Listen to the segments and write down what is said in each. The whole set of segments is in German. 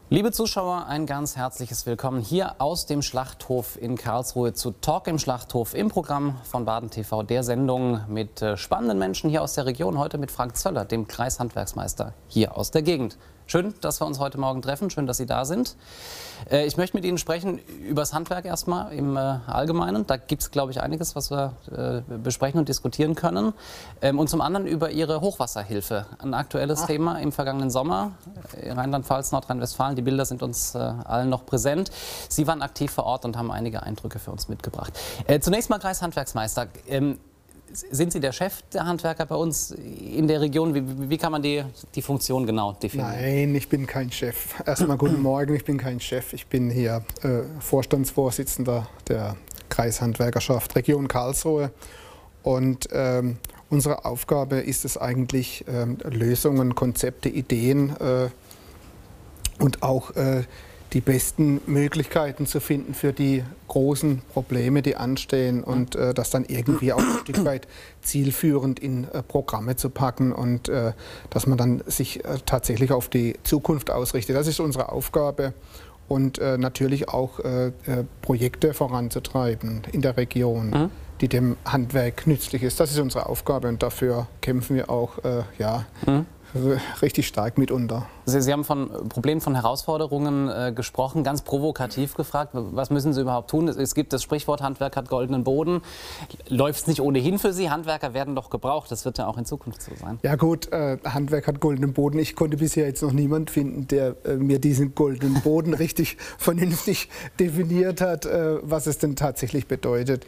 Liebe Zuschauer, ein ganz herzliches Willkommen hier aus dem Schlachthof in Karlsruhe zu Talk im Schlachthof im Programm von Baden TV, der Sendung mit spannenden Menschen hier aus der Region. Heute mit Frank Zöller, dem Kreishandwerksmeister hier aus der Gegend. Schön, dass wir uns heute Morgen treffen. Schön, dass Sie da sind. Ich möchte mit Ihnen sprechen über das Handwerk erstmal im Allgemeinen. Da gibt es, glaube ich, einiges, was wir besprechen und diskutieren können. Und zum anderen über Ihre Hochwasserhilfe. Ein aktuelles Thema im vergangenen Sommer. Rheinland-Pfalz, Nordrhein-Westfalen. Die Bilder sind uns allen noch präsent. Sie waren aktiv vor Ort und haben einige Eindrücke für uns mitgebracht. Zunächst mal Kreishandwerksmeister. Sind Sie der Chef der Handwerker bei uns in der Region? Wie kann man die Funktion genau definieren? Nein, ich bin kein Chef. Erstmal guten Morgen, ich bin kein Chef. Ich bin hier Vorstandsvorsitzender der Kreishandwerkerschaft Region Karlsruhe. Und unsere Aufgabe ist es eigentlich, Lösungen, Konzepte, Ideen und auch die besten Möglichkeiten zu finden für die großen Probleme, die anstehen und das dann irgendwie auch ein Stück weit zielführend in Programme zu packen und dass man dann sich tatsächlich auf die Zukunft ausrichtet. Das ist unsere Aufgabe und natürlich auch Projekte voranzutreiben in der Region, die dem Handwerk nützlich ist. Das ist unsere Aufgabe und dafür kämpfen wir auch richtig stark mitunter. Sie haben von Problemen, von Herausforderungen gesprochen, ganz provokativ gefragt, was müssen Sie überhaupt tun? Es gibt das Sprichwort, Handwerk hat goldenen Boden. Läuft es nicht ohnehin für Sie? Handwerker werden doch gebraucht, das wird ja auch in Zukunft so sein. Ja gut, Handwerk hat goldenen Boden. Ich konnte bisher jetzt noch niemanden finden, der mir diesen goldenen Boden richtig vernünftig definiert hat, was es denn tatsächlich bedeutet.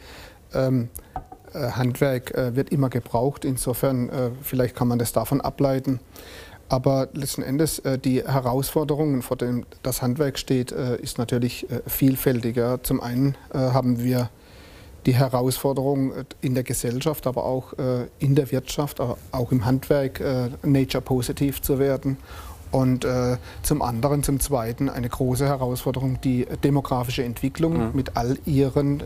Handwerk wird immer gebraucht, insofern vielleicht kann man das davon ableiten. Aber letzten Endes die Herausforderungen, vor denen das Handwerk steht, ist natürlich vielfältiger. Zum einen haben wir die Herausforderung in der Gesellschaft, aber auch in der Wirtschaft, auch im Handwerk, nature-positiv zu werden. Und zum anderen, zum Zweiten, eine große Herausforderung, die demografische Entwicklung mit all ihren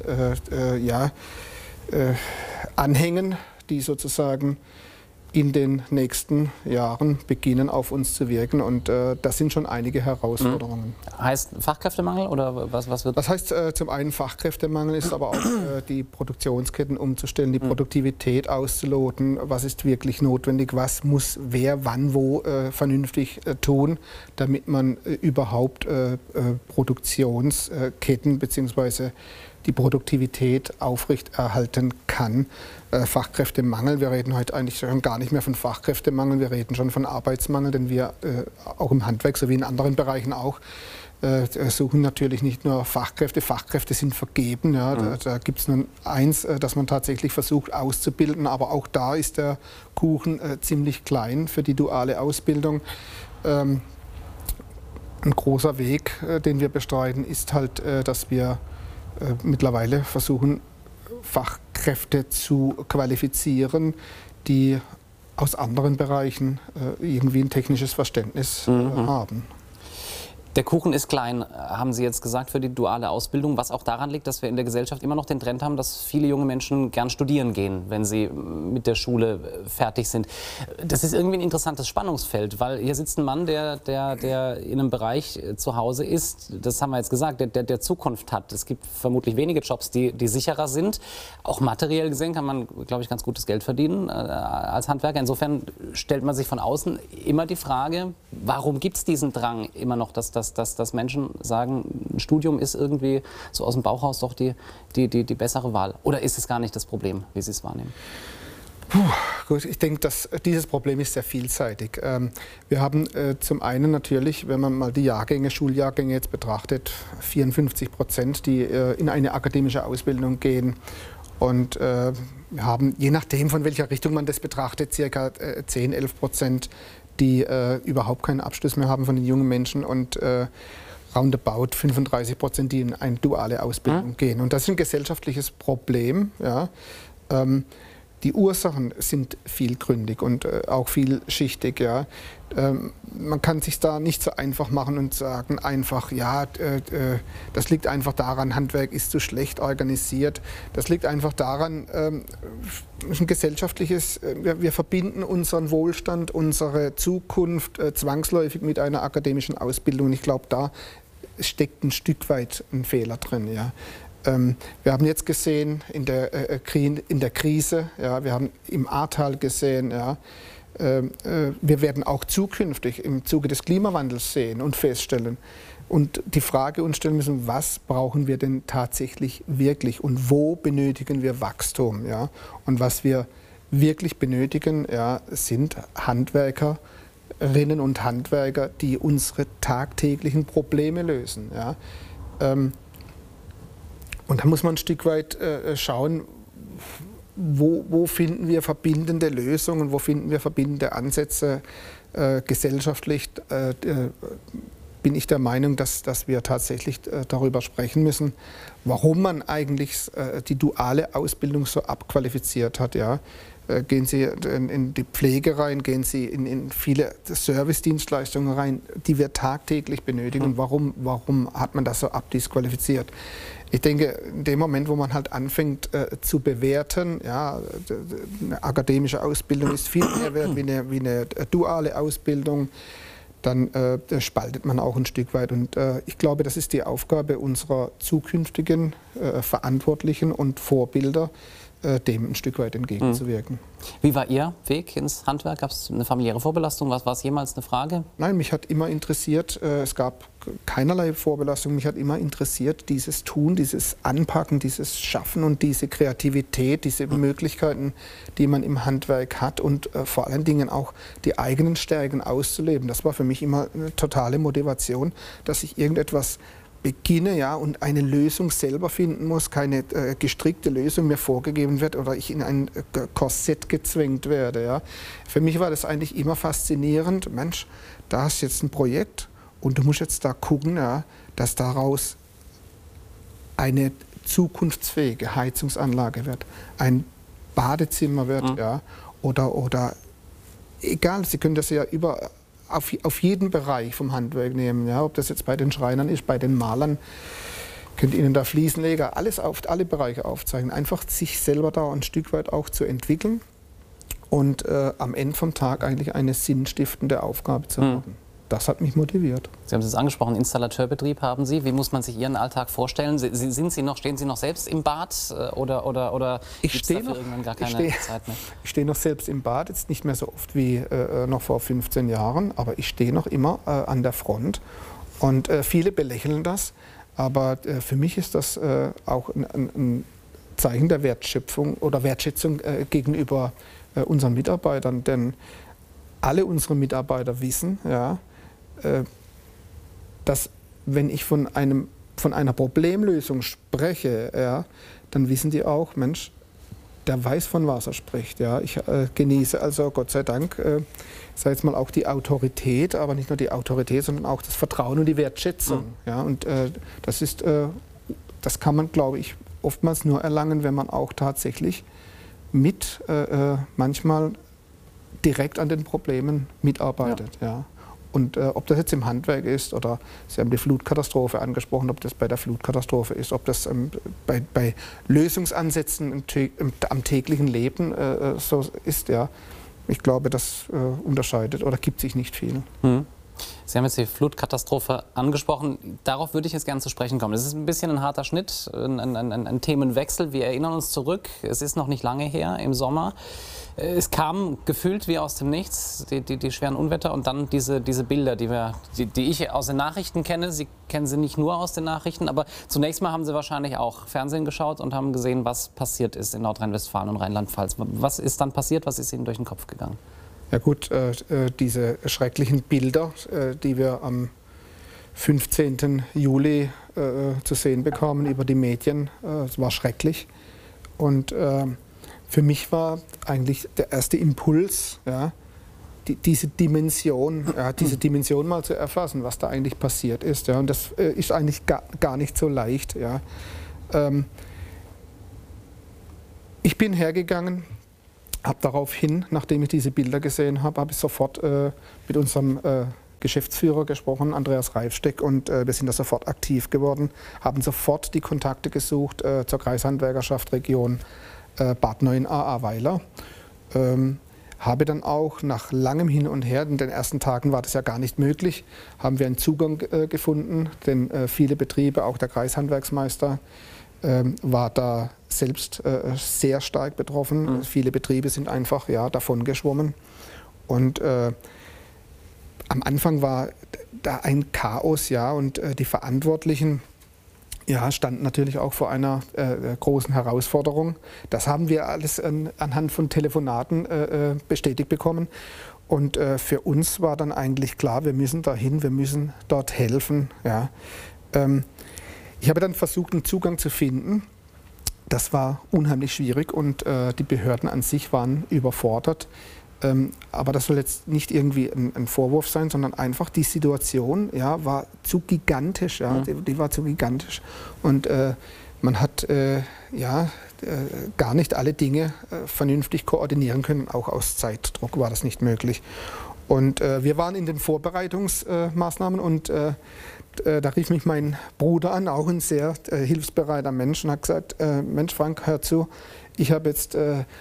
Anhängen, die sozusagen in den nächsten Jahren beginnen auf uns zu wirken. Und das sind schon einige Herausforderungen. Heißt Fachkräftemangel oder was wird? Das heißt zum einen Fachkräftemangel, ist aber auch die Produktionsketten umzustellen, die Produktivität auszuloten. Was ist wirklich notwendig? Was muss wer wann wo vernünftig tun, damit man überhaupt Produktionsketten bzw. die Produktivität aufrechterhalten kann. Fachkräftemangel, wir reden heute eigentlich schon gar nicht mehr von Fachkräftemangel, wir reden schon von Arbeitsmangel, denn wir auch im Handwerk sowie in anderen Bereichen auch suchen natürlich nicht nur Fachkräfte. Fachkräfte sind vergeben. Ja, da gibt es nur eins, dass man tatsächlich versucht auszubilden, aber auch da ist der Kuchen ziemlich klein für die duale Ausbildung. Ein großer Weg, den wir bestreiten, ist halt, dass wir mittlerweile versuchen, Fachkräfte zu qualifizieren, die aus anderen Bereichen irgendwie ein technisches Verständnis haben. Der Kuchen ist klein, haben Sie jetzt gesagt, für die duale Ausbildung, was auch daran liegt, dass wir in der Gesellschaft immer noch den Trend haben, dass viele junge Menschen gern studieren gehen, wenn sie mit der Schule fertig sind. Das ist irgendwie ein interessantes Spannungsfeld, weil hier sitzt ein Mann, der in einem Bereich zu Hause ist, das haben wir jetzt gesagt, der Zukunft hat. Es gibt vermutlich wenige Jobs, die sicherer sind. Auch materiell gesehen kann man, glaube ich, ganz gutes Geld verdienen als Handwerker. Insofern stellt man sich von außen immer die Frage, warum gibt es diesen Drang immer noch, dass Menschen sagen, ein Studium ist irgendwie so aus dem Bauch raus doch die bessere Wahl? Oder ist es gar nicht das Problem, wie Sie es wahrnehmen? Gut, ich denke, dass dieses Problem ist sehr vielseitig. Wir haben zum einen natürlich, wenn man mal die Schuljahrgänge jetzt betrachtet, 54%, die in eine akademische Ausbildung gehen. Und wir haben, je nachdem, von welcher Richtung man das betrachtet, ca. 10–11%, die überhaupt keinen Abschluss mehr haben von den jungen Menschen und roundabout 35%, die in eine duale Ausbildung gehen. Und das ist ein gesellschaftliches Problem. Ja. die Ursachen sind vielgründig und auch vielschichtig. Ja. Man kann sich da nicht so einfach machen und sagen einfach, ja, das liegt einfach daran, Handwerk ist zu schlecht organisiert. Das liegt einfach daran, ein gesellschaftliches, wir verbinden unseren Wohlstand, unsere Zukunft zwangsläufig mit einer akademischen Ausbildung. Und ich glaube, da steckt ein Stück weit ein Fehler drin. Ja. Wir haben jetzt gesehen in der Krise, ja, wir haben im Ahrtal gesehen, ja, wir werden auch zukünftig im Zuge des Klimawandels sehen und feststellen und die Frage uns stellen müssen, was brauchen wir denn tatsächlich wirklich und wo benötigen wir Wachstum? Ja? Und was wir wirklich benötigen, ja, sind Handwerkerinnen und Handwerker, die unsere tagtäglichen Probleme lösen. Ja? Und da muss man ein Stück weit schauen, wo finden wir verbindende Lösungen, wo finden wir verbindende Ansätze. Gesellschaftlich bin ich der Meinung, dass wir tatsächlich darüber sprechen müssen, warum man eigentlich die duale Ausbildung so abqualifiziert hat. Ja. Gehen Sie in die Pflege rein, gehen Sie in viele Servicedienstleistungen rein, die wir tagtäglich benötigen. Warum hat man das so abdisqualifiziert? Ich denke, in dem Moment, wo man halt anfängt zu bewerten, ja, eine akademische Ausbildung ist viel mehr wert wie eine duale Ausbildung, dann spaltet man auch ein Stück weit. Und ich glaube, das ist die Aufgabe unserer zukünftigen Verantwortlichen und Vorbilder, dem ein Stück weit entgegenzuwirken. Wie war Ihr Weg ins Handwerk? Gab es eine familiäre Vorbelastung? War es jemals eine Frage? Nein, mich hat immer interessiert, es gab keinerlei Vorbelastung, mich hat immer interessiert, dieses Tun, dieses Anpacken, dieses Schaffen und diese Kreativität, diese Möglichkeiten, die man im Handwerk hat und vor allen Dingen auch die eigenen Stärken auszuleben. Das war für mich immer eine totale Motivation, dass ich irgendetwas beginne, ja, und eine Lösung selber finden muss, keine gestrickte Lösung mir vorgegeben wird oder ich in ein Korsett gezwängt werde. Ja. Für mich war das eigentlich immer faszinierend. Mensch, da hast du jetzt ein Projekt und du musst jetzt da gucken, ja, dass daraus eine zukunftsfähige Heizungsanlage wird, ein Badezimmer wird, ja, oder egal, Sie können das ja auf jeden Bereich vom Handwerk nehmen, ja, ob das jetzt bei den Schreinern ist, bei den Malern, könnt Ihnen da Fliesenleger, alle Bereiche aufzeigen, einfach sich selber da ein Stück weit auch zu entwickeln und am Ende vom Tag eigentlich eine sinnstiftende Aufgabe zu haben. Das hat mich motiviert. Sie haben es angesprochen, Installateurbetrieb haben Sie. Wie muss man sich Ihren Alltag vorstellen? Stehen Sie noch selbst im Bad oder gibt es dafür irgendwann gar keine Zeit mehr? Ich stehe noch selbst im Bad, jetzt nicht mehr so oft wie noch vor 15 Jahren, aber ich stehe noch immer an der Front und viele belächeln das, aber für mich ist das auch ein Zeichen der Wertschöpfung oder Wertschätzung gegenüber unseren Mitarbeitern, denn alle unsere Mitarbeiter wissen, ja, dass wenn ich von einer Problemlösung spreche, ja, dann wissen die auch, Mensch, der weiß, von was er spricht. Ja. Ich genieße also, Gott sei Dank, sei jetzt mal auch die Autorität, aber nicht nur die Autorität, sondern auch das Vertrauen und die Wertschätzung. Ja. Und das kann man, glaube ich, oftmals nur erlangen, wenn man auch tatsächlich manchmal direkt an den Problemen mitarbeitet. Ja. Und ob das jetzt im Handwerk ist oder Sie haben die Flutkatastrophe angesprochen, ob das bei der Flutkatastrophe ist, ob das bei Lösungsansätzen am täglichen Leben so ist, ja. Ich glaube, das unterscheidet oder gibt sich nicht viel. Sie haben jetzt die Flutkatastrophe angesprochen. Darauf würde ich jetzt gerne zu sprechen kommen. Das ist ein bisschen ein harter Schnitt, ein Themenwechsel. Wir erinnern uns zurück, es ist noch nicht lange her, im Sommer. Es kam gefühlt wie aus dem Nichts, die schweren Unwetter und dann diese Bilder, die ich aus den Nachrichten kenne. Sie kennen sie nicht nur aus den Nachrichten, aber zunächst mal haben Sie wahrscheinlich auch Fernsehen geschaut und haben gesehen, was passiert ist in Nordrhein-Westfalen und Rheinland-Pfalz. Was ist dann passiert? Was ist Ihnen durch den Kopf gegangen? Ja gut, diese schrecklichen Bilder, die wir am 15. Juli zu sehen bekamen über die Medien, es war schrecklich. Und für mich war eigentlich der erste Impuls, ja, diese Dimension mal zu erfassen, was da eigentlich passiert ist. Ja. Und das ist eigentlich gar nicht so leicht. Ja. Ich bin hergegangen habe daraufhin, nachdem ich diese Bilder gesehen habe, habe ich sofort mit unserem Geschäftsführer gesprochen, Andreas Reifsteck, und wir sind da sofort aktiv geworden, haben sofort die Kontakte gesucht zur Kreishandwerkerschaft Region Bad Neuenahr-Ahrweiler. Habe dann auch nach langem Hin und Her, in den ersten Tagen war das ja gar nicht möglich, haben wir einen Zugang gefunden, denn viele Betriebe, auch der Kreishandwerksmeister, war da selbst sehr stark betroffen. Viele Betriebe sind einfach davon geschwommen. Und am Anfang war da ein Chaos, und die Verantwortlichen standen natürlich auch vor einer großen Herausforderung. Das haben wir alles anhand von Telefonaten bestätigt bekommen. Und für uns war dann eigentlich klar, wir müssen dahin, wir müssen dort helfen. Ja. Ich habe dann versucht, einen Zugang zu finden. Das war unheimlich schwierig und die Behörden an sich waren überfordert. Aber das soll jetzt nicht irgendwie ein Vorwurf sein, sondern einfach die Situation war zu gigantisch. Die war zu gigantisch. Und man hat gar nicht alle Dinge vernünftig koordinieren können. Auch aus Zeitdruck war das nicht möglich. Und wir waren in den Vorbereitungsmaßnahmen und da rief mich mein Bruder an, auch ein sehr hilfsbereiter Mensch, und hat gesagt, Mensch Frank, hör zu, ich habe jetzt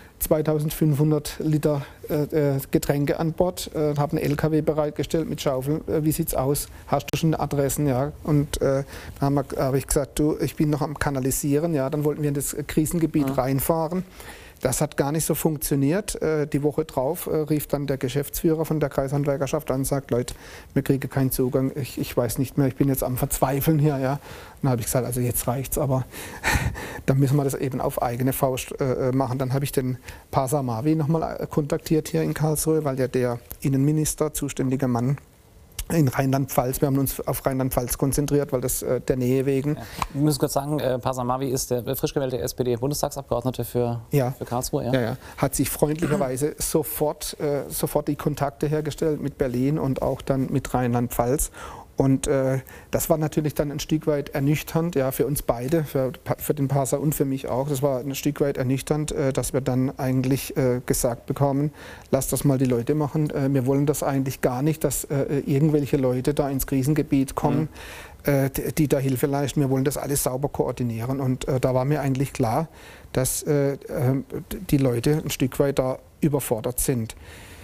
2500 Liter Getränke an Bord, habe einen LKW bereitgestellt mit Schaufeln. Wie sieht's aus? Hast du schon Adressen? Ja. Und da habe ich gesagt, du, ich bin noch am Kanalisieren. Ja. Dann wollten wir in das Krisengebiet reinfahren. Das hat gar nicht so funktioniert. Die Woche drauf rief dann der Geschäftsführer von der Kreishandwerkerschaft an und sagt, Leute, wir kriegen keinen Zugang, ich weiß nicht mehr, ich bin jetzt am Verzweifeln hier. Ja. Dann habe ich gesagt, also jetzt reicht's, aber dann müssen wir das eben auf eigene Faust machen. Dann habe ich den Pasa Mavi nochmal kontaktiert hier in Karlsruhe, weil ja der Innenminister, zuständiger Mann, in Rheinland-Pfalz. Wir haben uns auf Rheinland-Pfalz konzentriert, weil das der Nähe wegen. Ja. Ich muss kurz sagen, Pasa Mavi ist der frisch gewählte SPD-Bundestagsabgeordnete für Karlsruhe. Ja. Hat sich freundlicherweise sofort die Kontakte hergestellt mit Berlin und auch dann mit Rheinland-Pfalz. Und das war natürlich dann ein Stück weit ernüchternd, für uns beide, für den Pasa und für mich auch. Das war ein Stück weit ernüchternd, dass wir dann eigentlich gesagt bekommen, lasst das mal die Leute machen. Wir wollen das eigentlich gar nicht, dass irgendwelche Leute da ins Krisengebiet kommen, die da Hilfe leisten. Wir wollen das alles sauber koordinieren. Und da war mir eigentlich klar, dass die Leute ein Stück weit da überfordert sind.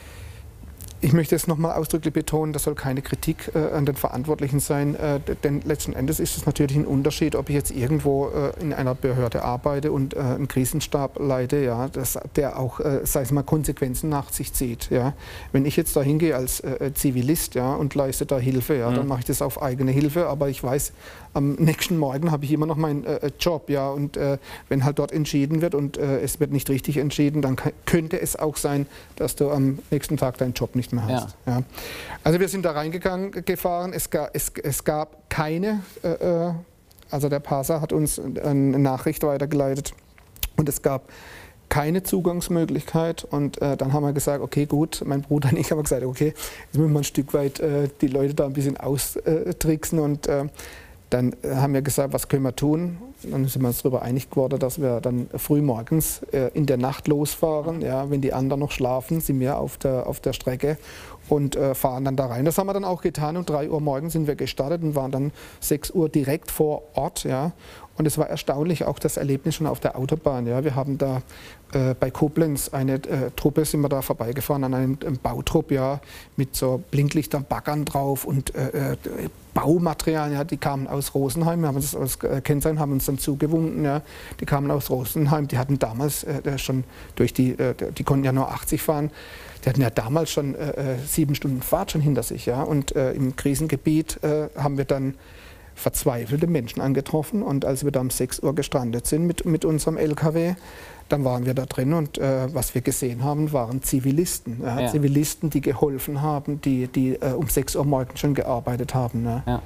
Ich möchte es nochmal ausdrücklich betonen, das soll keine Kritik an den Verantwortlichen sein, denn letzten Endes ist es natürlich ein Unterschied, ob ich jetzt irgendwo in einer Behörde arbeite und einen Krisenstab leite, der auch, sei es mal, Konsequenzen nach sich zieht. Ja. Wenn ich jetzt da hingehe als Zivilist und leiste da Hilfe, dann mache ich das auf eigene Hilfe, aber ich weiß, am nächsten Morgen habe ich immer noch meinen Job, und wenn halt dort entschieden wird und es wird nicht richtig entschieden, dann könnte es auch sein, dass du am nächsten Tag deinen Job nicht mehr hast. Ja. Also wir sind da gefahren, es gab keine, also der Pasa hat uns eine Nachricht weitergeleitet und es gab keine Zugangsmöglichkeit und dann haben wir gesagt, okay gut, mein Bruder und ich haben gesagt, okay, jetzt müssen wir ein Stück weit die Leute da ein bisschen austricksen und dann haben wir gesagt, was können wir tun? Dann sind wir uns darüber einig geworden, dass wir dann früh morgens in der Nacht losfahren. Wenn die anderen noch schlafen, sind wir auf der Strecke und fahren dann da rein. Das haben wir dann auch getan. Um 3 Uhr morgens sind wir gestartet und waren dann 6 Uhr direkt vor Ort. Und es war erstaunlich, auch das Erlebnis schon auf der Autobahn. Wir haben da bei Koblenz eine Truppe, sind wir da vorbeigefahren an einem Bautrupp, mit so Blinklichtern, Baggern drauf und Baumaterial, die kamen aus Rosenheim, wir haben das als Kennzeichen, haben uns dann zugewunken, die kamen aus Rosenheim, die hatten damals schon die konnten ja nur 80 fahren, die hatten ja damals schon 7 Stunden Fahrt schon hinter sich, und im Krisengebiet haben wir dann verzweifelte Menschen angetroffen und als wir da um 6 Uhr gestrandet sind mit unserem LKW, dann waren wir da drin und was wir gesehen haben, waren Zivilisten. Zivilisten, die geholfen haben, die um 6 Uhr morgens schon gearbeitet haben.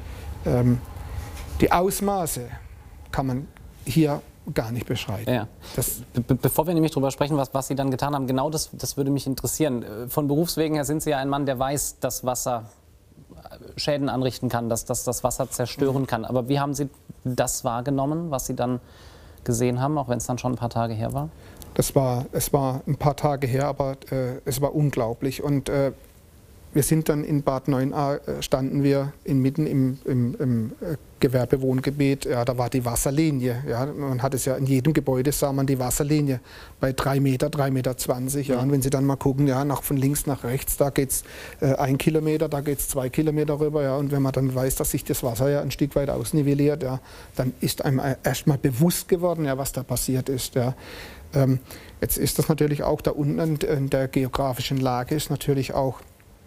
Die Ausmaße kann man hier gar nicht beschreiben. Bevor wir nämlich darüber sprechen, was Sie dann getan haben, genau das würde mich interessieren. Von Berufswegen her sind Sie ja ein Mann, der weiß, dass Wasser Schäden anrichten kann, dass das Wasser zerstören kann. Aber wie haben Sie das wahrgenommen, was Sie dann gesehen haben, auch wenn es dann schon ein paar Tage her war? es war ein paar Tage her, aber es war unglaublich. Und wir sind dann in Bad Neuenahr, standen wir inmitten im Gewerbewohngebiet. Ja, da war die Wasserlinie. Ja, man hat es ja in jedem Gebäude, sah man die Wasserlinie bei 3 Meter, 3,20 Meter. Ja, und wenn Sie dann mal gucken, ja, von links nach rechts, da geht es 1 Kilometer, da geht es 2 Kilometer rüber. Ja, und wenn man dann weiß, dass sich das Wasser ja ein Stück weit ausnivelliert, ja, dann ist einem erst mal bewusst geworden, ja, was da passiert ist. Ja. Jetzt ist das natürlich auch da unten in der geografischen Lage ist natürlich auch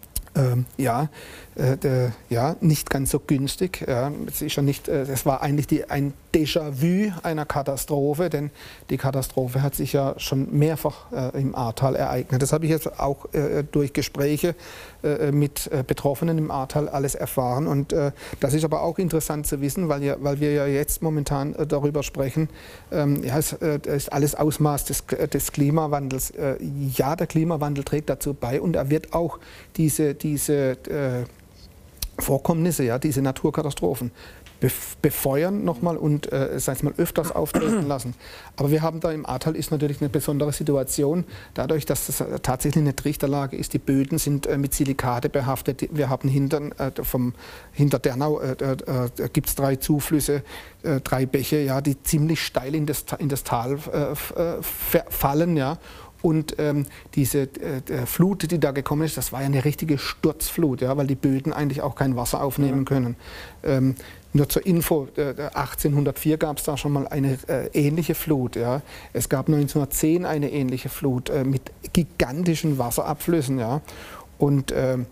nicht ganz so günstig. Ja, es ist ja nicht, das war eigentlich ein Déjà-vu einer Katastrophe, denn die Katastrophe hat sich ja schon mehrfach im Ahrtal ereignet. Das habe ich jetzt auch durch Gespräche mit Betroffenen im Ahrtal alles erfahren. Und das ist aber auch interessant zu wissen, weil wir ja jetzt momentan darüber sprechen, es ist alles Ausmaß des Klimawandels. Ja, der Klimawandel trägt dazu bei und er wird auch diese Vorkommnisse, ja, diese Naturkatastrophen befeuern nochmal und öfters auftreten lassen. Aber wir haben da im Ahrtal ist natürlich eine besondere Situation, dadurch, dass das tatsächlich eine Trichterlage ist. Die Böden sind mit Silikate behaftet. Wir haben hinter Dernau gibt es 3 Zuflüsse, 3 Bäche, ja, die ziemlich steil in das Tal fallen. Ja. Und diese Flut, die da gekommen ist, das war ja eine richtige Sturzflut, ja, weil die Böden eigentlich auch kein Wasser aufnehmen können. Nur zur Info, 1804 gab es da schon mal eine ähnliche Flut. Ja. Es gab 1910 eine ähnliche Flut mit gigantischen Wasserabflüssen. Ja. Und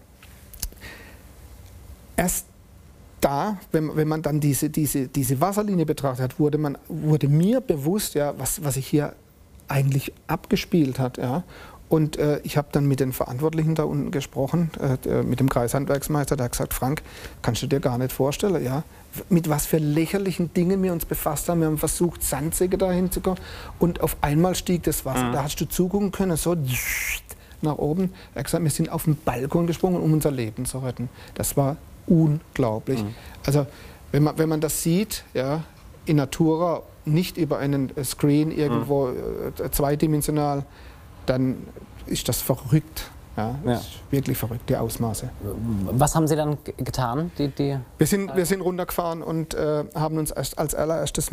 erst da, wenn man dann diese Wasserlinie betrachtet hat, wurde mir bewusst, ja, was sich hier eigentlich abgespielt hat. Ja. Und ich habe dann mit den Verantwortlichen da unten gesprochen, mit dem Kreishandwerksmeister, der hat gesagt, Frank, kannst du dir gar nicht vorstellen, ja, mit was für lächerlichen Dingen wir uns befasst haben. Wir haben versucht, Sandsäcke dahin zu kommen und auf einmal stieg das Wasser. Da hast du zugucken können, so nach oben. Er hat gesagt, wir sind auf den Balkon gesprungen, um unser Leben zu retten. Das war unglaublich. Also wenn man das sieht, ja, in Natura, nicht über einen Screen irgendwo zweidimensional, dann ist das verrückt. Ja, das ist wirklich verrückt, die Ausmaße. Was haben Sie dann getan? Wir sind runtergefahren und haben uns als allererstes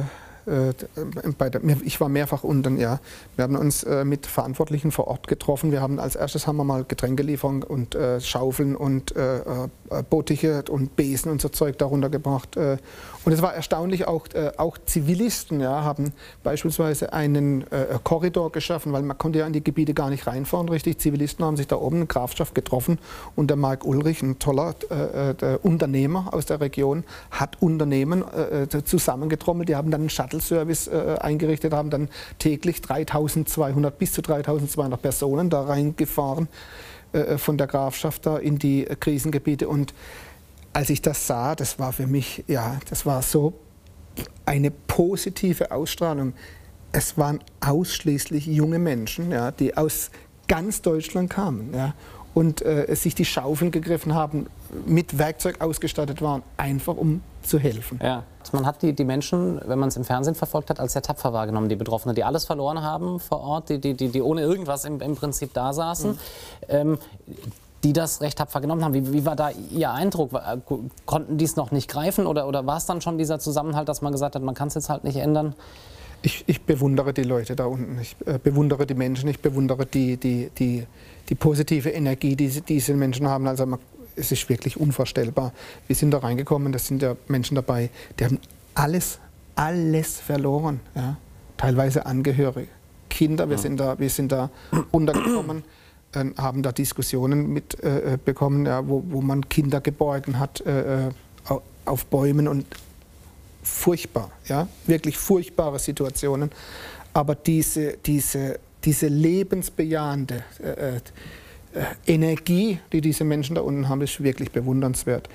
ich war mehrfach unten, ja. Wir haben uns mit Verantwortlichen vor Ort getroffen. Als erstes haben wir mal Getränkelieferung und Schaufeln und Bottiche und Besen und so Zeug darunter gebracht. Und es war erstaunlich, auch Zivilisten, ja, haben beispielsweise einen Korridor geschaffen, weil man konnte ja in die Gebiete gar nicht reinfahren, richtig. Zivilisten haben sich da oben in Grafschaft getroffen und der Marc Ulrich, ein toller Unternehmer aus der Region, hat Unternehmen zusammengetrommelt. Die haben dann einen Shuttle-Service eingerichtet, haben dann täglich bis zu 3200 Personen da reingefahren von der Grafschaft da in die Krisengebiete. Und als ich das sah, das war für mich, ja, das war so eine positive Ausstrahlung. Es waren ausschließlich junge Menschen, ja, die aus ganz Deutschland kamen, ja, und sich die Schaufeln gegriffen haben, mit Werkzeug ausgestattet waren, einfach um zu helfen. Ja. Man hat die Menschen, wenn man es im Fernsehen verfolgt hat, als sehr tapfer wahrgenommen, die Betroffenen, die alles verloren haben vor Ort, die ohne irgendwas im Prinzip da saßen. Die das recht tapfer genommen haben. Wie war da Ihr Eindruck? Konnten die es noch nicht greifen oder war es dann schon dieser Zusammenhalt, dass man gesagt hat, man kann es jetzt halt nicht ändern? Ich bewundere die Leute da unten, ich bewundere die Menschen, ich bewundere die positive Energie, die diese Menschen haben. Also es ist wirklich unvorstellbar. Wir sind da reingekommen, das sind ja Menschen dabei, die haben alles verloren. Ja? Teilweise Angehörige, Kinder, wir sind da runtergekommen. Haben da Diskussionen mitbekommen, ja, wo man Kinder geborgen hat auf Bäumen und furchtbar, ja, wirklich furchtbare Situationen. Aber diese lebensbejahende Energie, die diese Menschen da unten haben, ist wirklich bewundernswert.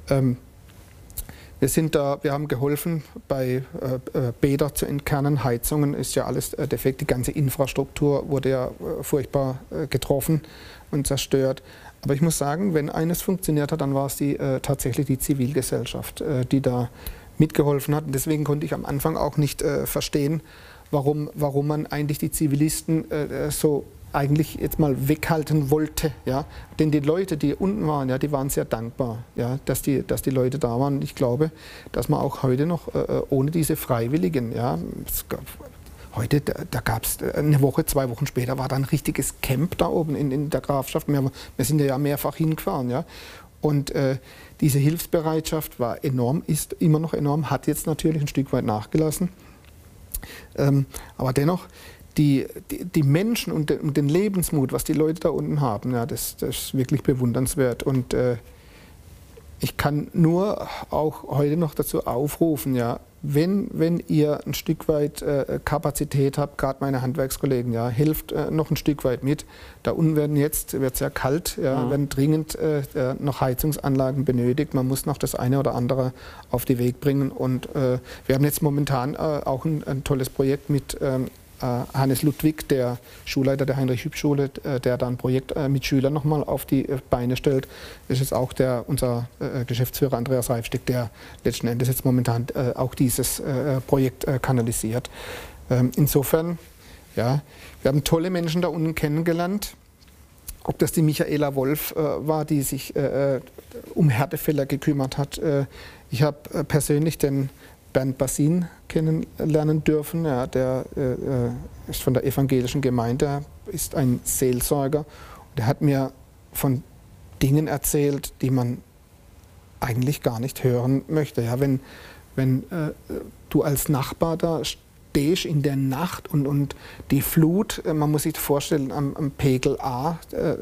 Wir haben geholfen, bei Bäder zu entkernen, Heizungen ist ja alles defekt, die ganze Infrastruktur wurde ja furchtbar getroffen und zerstört. Aber ich muss sagen, wenn eines funktioniert hat, dann war es tatsächlich die Zivilgesellschaft, die da mitgeholfen hat. Und deswegen konnte ich am Anfang auch nicht verstehen, warum man eigentlich die Zivilisten so eigentlich jetzt mal weghalten wollte, ja, denn die Leute, die unten waren, ja, die waren sehr dankbar, ja, dass die Leute da waren. Ich glaube, dass man auch heute noch ohne diese Freiwilligen, ja, heute, da gab es eine Woche, 2 Wochen später war da ein richtiges Camp da oben in der Grafschaft. Wir sind ja mehrfach hingefahren, ja, und diese Hilfsbereitschaft war enorm, ist immer noch enorm, hat jetzt natürlich ein Stück weit nachgelassen, aber dennoch die Menschen und den Lebensmut, was die Leute da unten haben, ja, das ist wirklich bewundernswert. Und ich kann nur auch heute noch dazu aufrufen, ja, wenn ihr ein Stück weit Kapazität habt, gerade meine Handwerkskollegen, ja, helft noch ein Stück weit mit. Da unten wird sehr kalt, ja, werden dringend noch Heizungsanlagen benötigt. Man muss noch das eine oder andere auf den Weg bringen. Und wir haben jetzt momentan auch ein tolles Projekt mit Hannes Ludwig, der Schulleiter der Heinrich-Hübsch-Schule, der da ein Projekt mit Schülern nochmal auf die Beine stellt. Das ist auch unser Geschäftsführer Andreas Reifsteck, der letzten Endes jetzt momentan auch dieses Projekt kanalisiert. Insofern, ja, wir haben tolle Menschen da unten kennengelernt. Ob das die Michaela Wolf war, die sich um Härtefälle gekümmert hat. Ich habe persönlich den Bernd Bassin kennenlernen dürfen. Ja, der ist von der evangelischen Gemeinde, ist ein Seelsorger. Und der hat mir von Dingen erzählt, die man eigentlich gar nicht hören möchte. Ja, wenn du als Nachbar da stehst in der Nacht und die Flut, man muss sich vorstellen, am Pegel A,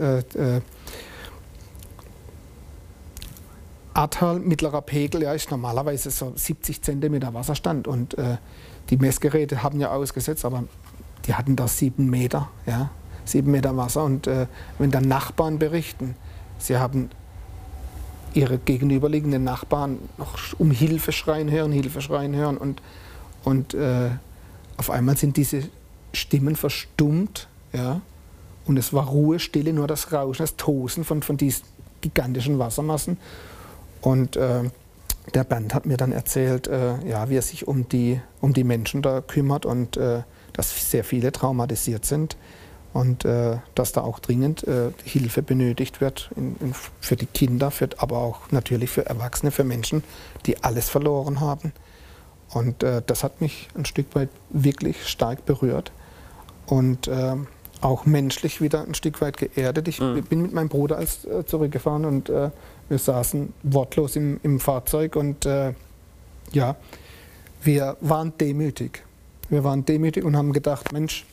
Ahrtal, mittlerer Pegel, ja, ist normalerweise so 70 cm Wasserstand und die Messgeräte haben ja ausgesetzt, aber die hatten da 7 Meter, ja, 7 Meter Wasser und wenn dann Nachbarn berichten, sie haben ihre gegenüberliegenden Nachbarn noch um Hilfe schreien hören und auf einmal sind diese Stimmen verstummt, ja, und es war Ruhe, Stille, nur das Rauschen, das Tosen von diesen gigantischen Wassermassen. Und der Bernd hat mir dann erzählt, ja, wie er sich um die Menschen da kümmert und dass sehr viele traumatisiert sind und dass da auch dringend Hilfe benötigt wird für die Kinder, aber auch natürlich für Erwachsene, für Menschen, die alles verloren haben. Und das hat mich ein Stück weit wirklich stark berührt und auch menschlich wieder ein Stück weit geerdet. Ich bin mit meinem Bruder zurückgefahren und wir saßen wortlos im Fahrzeug und ja, wir waren demütig. Wir waren demütig und haben gedacht, Mensch,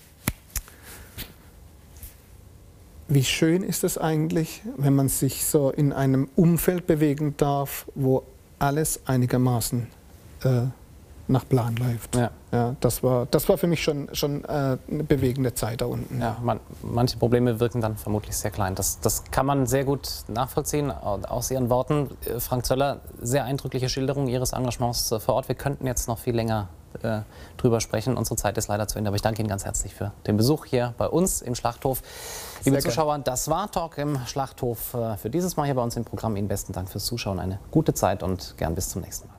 wie schön ist es eigentlich, wenn man sich so in einem Umfeld bewegen darf, wo alles einigermaßen nach Plan läuft. Ja. Ja, das war für mich schon eine bewegende Zeit da unten. Ja, manche Probleme wirken dann vermutlich sehr klein. Das kann man sehr gut nachvollziehen aus Ihren Worten. Frank Zöller, sehr eindrückliche Schilderung Ihres Engagements vor Ort. Wir könnten jetzt noch viel länger drüber sprechen. Unsere Zeit ist leider zu Ende, aber ich danke Ihnen ganz herzlich für den Besuch hier bei uns im Schlachthof. Liebe Zuschauer, das war Talk im Schlachthof für dieses Mal hier bei uns im Programm. Ihnen besten Dank fürs Zuschauen, eine gute Zeit und gern bis zum nächsten Mal.